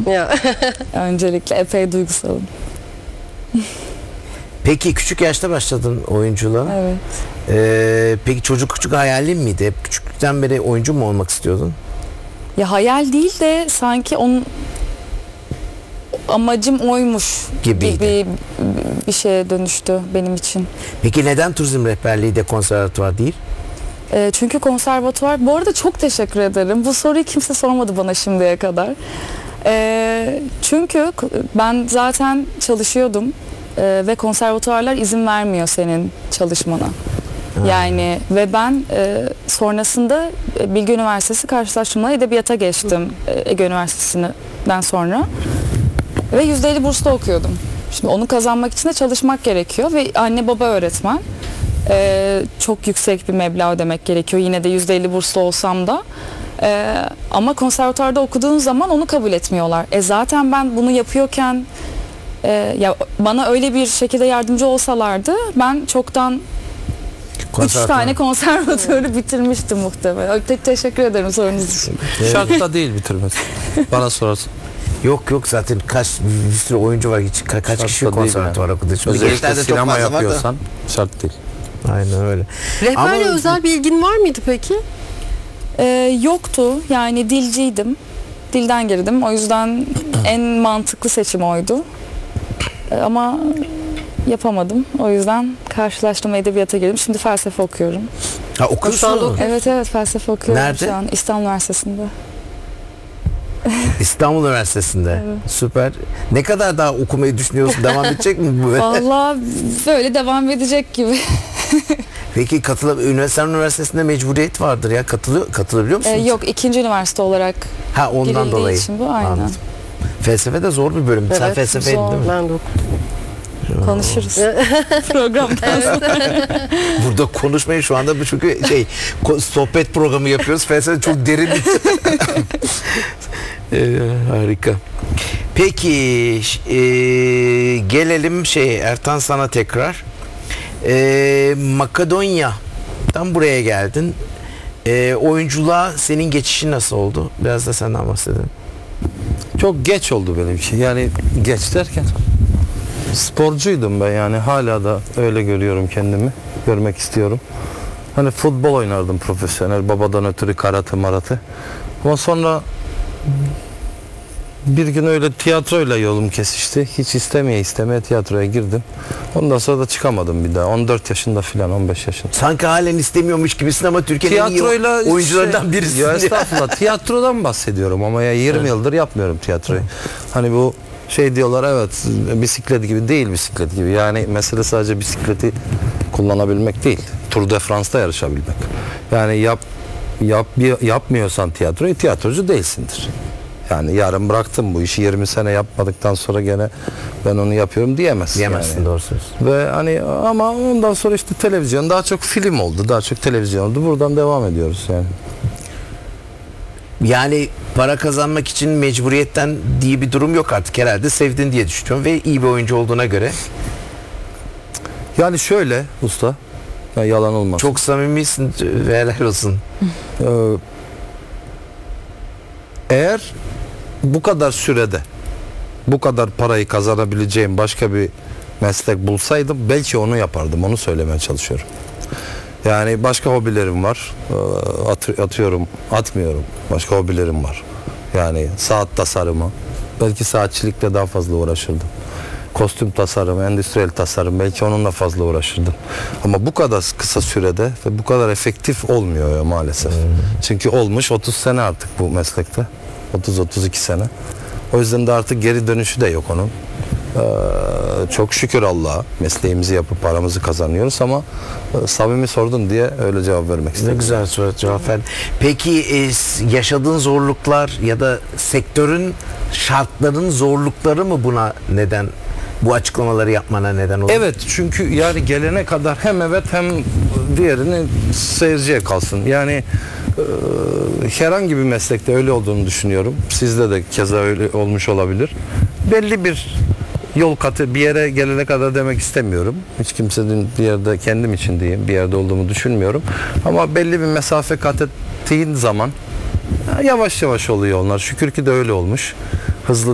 Ya. Öncelikle epey duygusalım. Peki küçük yaşta başladın oyunculuğa. Evet. Peki küçük hayalin miydi? Hep küçüklükten beri oyuncu mu olmak istiyordun? Ya hayal değil de sanki onun amacım oymuş Gibiydi. bir şeye dönüştü benim için. Peki neden turizm rehberliği de konservatuvar değil? Çünkü konservatuvar, bu arada çok teşekkür ederim. Bu soruyu kimse sormadı bana şimdiye kadar. Çünkü ben zaten çalışıyordum ve konservatuvarlar izin vermiyor senin çalışmana. Yani ve ben sonrasında Bilgi Üniversitesi karşılaştırmalı edebiyata geçtim Ege Üniversitesi'nden sonra ve %50 burslu okuyordum. Şimdi onu kazanmak için de çalışmak gerekiyor ve anne baba öğretmen. Çok yüksek bir meblağ ödemek gerekiyor yine de %50 burslu olsam da. Ama konservatuvarda okuduğun zaman onu kabul etmiyorlar. Zaten ben bunu yapıyorken ya bana öyle bir şekilde yardımcı olsalardı ben çoktan 3 tane konservatuvarı bitirmiştim muhtemelen. Teşekkür ederim sorunuz için. Şart da değil bitirmesi. Bana sorarsın. Yok zaten bir sürü oyuncu var. Kaç kişi konservatuvar okudu. Şimdi Özellikle gençlerde çok sinema fazla var da. yapıyorsan şart değil. Aynen öyle. Rehberle Ama- özel bir ilgin var mıydı peki? Yoktu. Yani dilciydim. Dilden girdim. O yüzden en mantıklı seçim oydu. Ama yapamadım. O yüzden karşılaştırma edebiyata girdim. Şimdi felsefe okuyorum. Ha okuyorsun. Evet felsefe okuyorum Nerede? şu an İstanbul Üniversitesi'nde. İstanbul Üniversitesi'nde. Evet. Süper. Ne kadar daha okumayı düşünüyorsun? Devam edecek mi bu? Vallahi böyle devam edecek gibi. Peki üniversitesinde mecburiyet vardır ya. Katılabiliyor musun? Yok, ikinci üniversite olarak Ha ondan girildiği dolayı. için bu, aynen. Anladım. Felsefe de zor bir bölüm. Sen Evet, felsefeydin zor. değil mi? Ben de okudum. Konuşuruz. Programdan sonra. Burada konuşmayın şu anda bu çünkü sohbet programı yapıyoruz. Felsefe çok derin bir harika. Peki gelelim Ertan sana tekrar. Makedonya'dan buraya geldin. Oyunculuğa senin geçişin nasıl oldu? Biraz da senden bahsedelim. Çok geç oldu benim için. Yani geç derken sporcuydum ben, yani hala da öyle görüyorum kendimi. Görmek istiyorum. Hani futbol oynardım profesyonel. Babadan ötürü karate maratı. Ama sonra bir gün öyle tiyatroyla yolum kesişti. Hiç istemeye tiyatroya girdim. Ondan sonra da çıkamadım bir daha. 14 yaşında falan, 15 yaşında. Sanki halen istemiyormuş gibisin ama Türkiye'nin en iyi oyuncularından birisin. Ya estağfurullah. Tiyatrodan bahsediyorum ama ya 20 yıldır yapmıyorum tiyatroyu. Hani bu diyorlar, evet bisiklet gibi değil, bisiklet gibi. Yani mesele sadece bisikleti kullanabilmek değil. Tour de France'da yarışabilmek. Yani yapmıyorsan tiyatroyu, tiyatrocu değilsindir. Yani yarın bıraktım bu işi, 20 sene yapmadıktan sonra gene ben onu yapıyorum diyemezsin. Diyemezsin, yani. doğru söylüyorsun. Ve hani ama ondan sonra işte televizyon, daha çok film oldu, daha çok televizyon oldu. Buradan devam ediyoruz yani. Yani para kazanmak için mecburiyetten diye bir durum yok artık herhalde. Sevdin diye düşünüyorum ve iyi bir oyuncu olduğuna göre. Yani şöyle usta, ya yalan olmaz. Çok samimisin ve helal olsun. Eğer bu kadar sürede bu kadar parayı kazanabileceğim başka bir meslek bulsaydım belki onu yapardım. Onu söylemeye çalışıyorum. Yani başka hobilerim var. Atmıyorum. Başka hobilerim var. Yani saat tasarımı. Belki saatçilikle daha fazla uğraşırdım. Kostüm tasarımı, endüstriyel tasarım, belki onunla fazla uğraşırdım. Ama bu kadar kısa sürede ve bu kadar efektif olmuyor ya maalesef. Çünkü olmuş 30 sene artık bu meslekte. 30-32 sene. O yüzden de artık geri dönüşü de yok onun. Çok şükür Allah'a mesleğimizi yapıp paramızı kazanıyoruz ama samimi sordun diye öyle cevap vermek Ne istedim. güzel cevap verdin. Peki yaşadığın zorluklar ya da sektörün şartların zorlukları mı buna neden, bu açıklamaları yapmana neden oldu? Evet, çünkü yani gelene kadar hem evet hem diğerini seyirciye kalsın. Yani herhangi bir meslekte öyle olduğunu düşünüyorum. Sizde de keza öyle olmuş olabilir. Belli bir yol katı bir yere gelene kadar demek istemiyorum. Hiç kimsenin bir yerde, kendim için diyeyim, bir yerde olduğumu düşünmüyorum. Ama belli bir mesafe kat ettiğin zaman yavaş yavaş oluyor onlar. Şükür ki de öyle olmuş. Hızlı